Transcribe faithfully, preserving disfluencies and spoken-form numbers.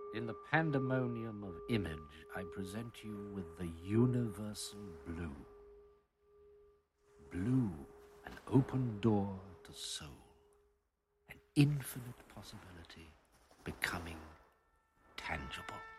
In the pandemonium of image, I present you with the universal blue. Blue, an open door to soul, an infinite possibility becoming tangible.